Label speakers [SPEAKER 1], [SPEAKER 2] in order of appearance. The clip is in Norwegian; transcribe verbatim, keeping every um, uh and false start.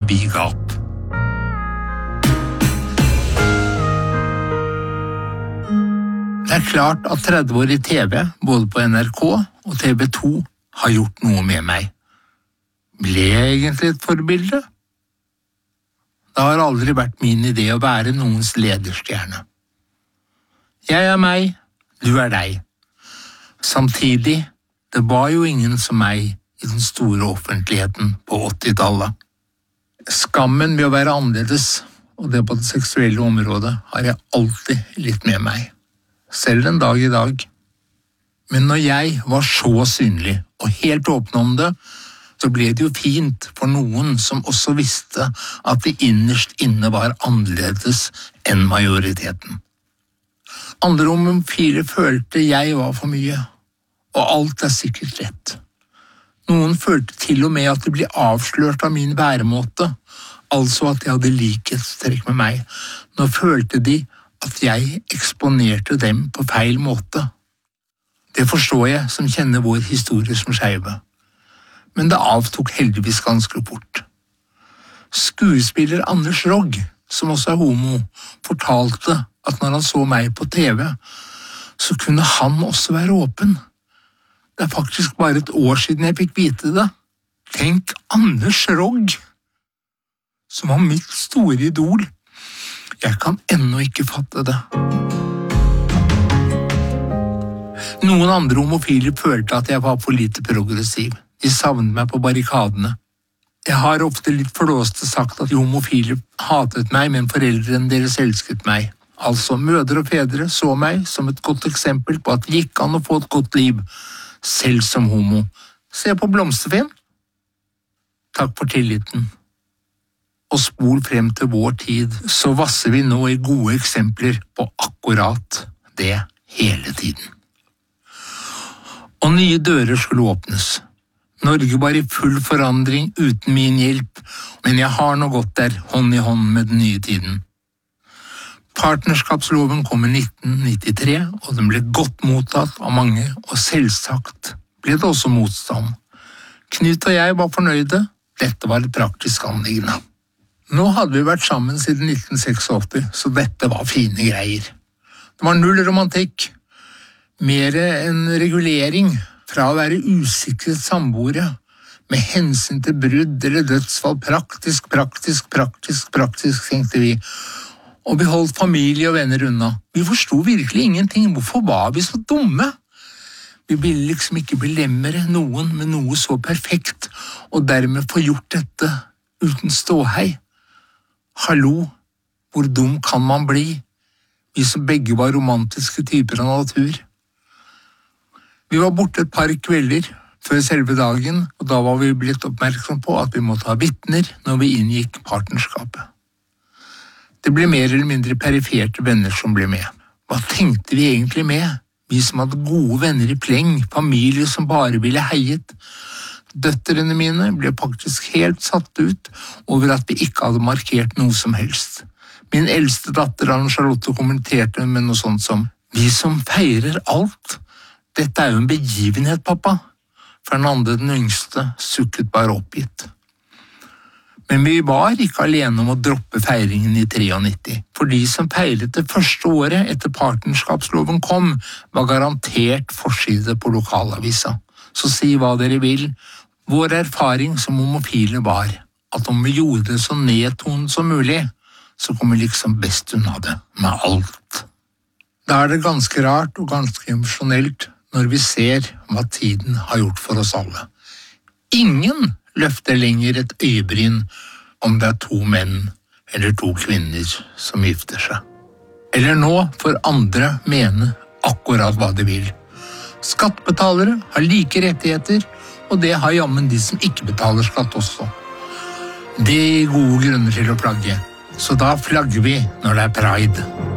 [SPEAKER 1] vid gap. Det er klart at tretti år i T V, både på N R K og T V to, har gjort noe med meg. Ble jeg egentlig et forbilde? Det har aldri vært min idé å være noens lederstjerne. Jeg er meg, du er deg. Samtidig, det var jo ingen som meg i den store offentligheten på åttitallet. Skammen ved å være annerledes, og det på det seksuelle området, har jeg alltid litt med meg. Selv en dag i dag. Men når jeg var så synlig og helt åpen om det, så ble det jo fint for noen som også visste at de innerst inne var annerledes enn majoriteten. Andre homofile følte jeg var for mye, og alt er sikkert rett. Noen følte til og med at de ble avslørt av min væremåte, altså at de hadde likhetstrekk med meg. Nå følte de at jeg eksponerte dem på feil måte. Det forstår jeg som kjenner vår historie som skeive. Men det avtok heldigvis ganske fort. Skuespiller Anders Rogg, som også er homo, fortalte at når han så meg på T V, så kunne han også være åpen. Det er faktisk bare et år siden jeg fikk vite det. Tenk Anders Rogg, som var mitt store idol. Jeg kan ennå ikke fatte det. Noen andre homofile følte at jeg var for lite progressiv. De savnet meg på barrikadene. Jeg har ofte litt flåste sagt at de homofile hatet meg, men foreldrene deres elsket meg. Altså, mødre og fedre så meg som et godt eksempel på at det gikk an å få et godt liv, selv som homo. Se på Blomsterfinn. Takk for tilliten. Og spol frem til vår tid, så vasser vi nå i gode eksempler på akkurat det hele tiden. Og nye dører skulle åpnes. Norge var i full forandring uten min hjelp, men jeg har nå gått der hånd i hånd med den nye tiden. Partnerskapsloven kom i nitten nittitre, og den ble godt mottatt av mange, og selvsagt ble det også motstand. Knut og jeg var fornøyde, dette var et praktisk anliggende. Nå hadde vi vært sammen siden nitten åttiseks, så dette var fine greier. Det var null romantikk, mer en regulering fra å være usikret samboere, med hensyn til brudd eller dødsfall, praktisk, praktisk, praktisk, praktisk, tenkte vi, og vi holdt familie og venner unna. Vi forstod virkelig ingenting, hvorfor var vi så dumme? Vi ville liksom ikke belemmere noen med noe så perfekt, og dermed få gjort dette uten ståhei. Hallo, hvor dum kan man bli? Vi som begge var romantiske typer av natur. Vi var borte et par kvelder før selve dagen, og da var vi blitt oppmerksom på at vi måtte ha vitner når vi inngikk partnerskapet. Det ble mer eller mindre periferte venner som ble med. Hva tenkte vi egentlig med? Vi som hadde gode venner i pleng, familie som bare ville heiet. Døtrene mine ble faktisk helt satt ut over at vi ikke hadde markert noe som helst. Min eldste datter Anne Charlotte kommenterte med noe sånt som «Vi som feirer alt, dette er jo en begivenhet, pappa». Fernande, den yngste, sukket bare oppgitt. Men vi var ikke alene om å droppe feiringen i nittitre, for de som feiret det første året etter partnerskapsloven kom, var garantert forside på lokalavisa. Så si hva dere vil. Vår erfaring som homofile var at om vi gjorde det så nedtonet som mulig, så kom vi liksom best unna det med alt. Da er det ganske rart og ganske emosjonelt når vi ser hva tiden har gjort for oss alle. Ingen løfter lenger et øyebryn om det er to menn eller to kvinner som gifter seg. Eller nå får andre mene akkurat hva de vil. Skattebetalere har like rettigheter, og det har jammen de som ikke betaler skatt også. Det gir gode grunner til å flagge, så da flagger vi når det er pride.